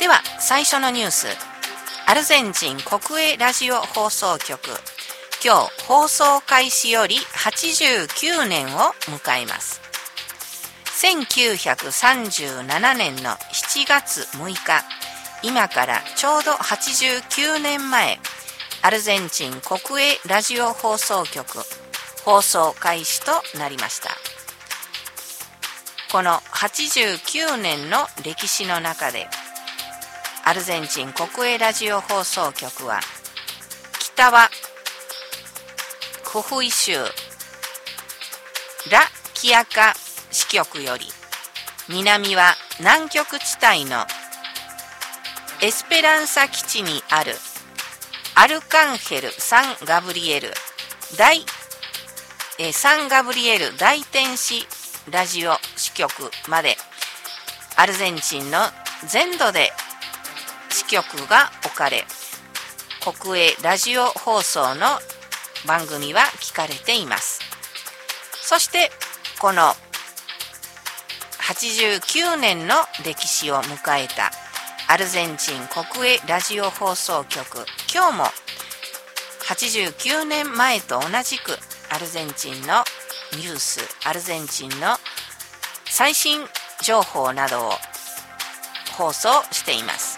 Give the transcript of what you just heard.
では最初のニュース、アルゼンチン国営ラジオ放送局、今日放送開始より89年を迎えます。1937年の7月6日、今からちょうど89年前、アルゼンチン国営ラジオ放送局放送開始となりました。この89年の歴史の中で、アルゼンチン国営ラジオ放送局は、北はクフイ州ラ・キアカ支局より、南は南極地帯のエスペランサ基地にあるアルカンヘル・サンガブリエル大天使ラジオ支局まで、アルゼンチンの全土で支局が置かれ、国営ラジオ放送の番組は聞かれています。そしてこの89年の歴史を迎えたアルゼンチン国営ラジオ放送局、今日も89年前と同じくアルゼンチンのニュース、アルゼンチンの最新情報などを放送しています。